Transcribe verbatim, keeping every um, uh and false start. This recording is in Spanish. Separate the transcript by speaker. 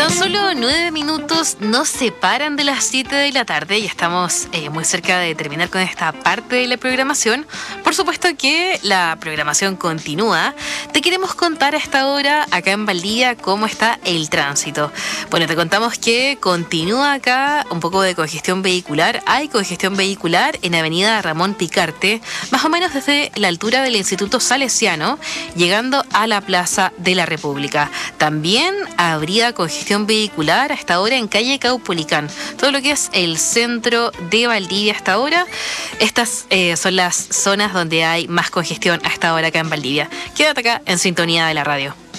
Speaker 1: Tan solo nueve minutos nos separan de las siete de la tarde y estamos eh, muy cerca de terminar con esta parte de la programación. Por supuesto que la programación continúa. Te queremos contar a esta hora acá en Valdivia cómo está el tránsito. Bueno, te contamos que continúa acá un poco de congestión vehicular. Hay congestión vehicular en Avenida Ramón Picarte, más o menos desde la altura del Instituto Salesiano, llegando a la Plaza de la República. También habría congestión vehicular hasta ahora en calle Caupolicán, todo lo que es el centro de Valdivia hasta ahora. Estas eh, son las zonas donde hay más congestión hasta ahora acá en Valdivia. Quédate acá en sintonía de la radio.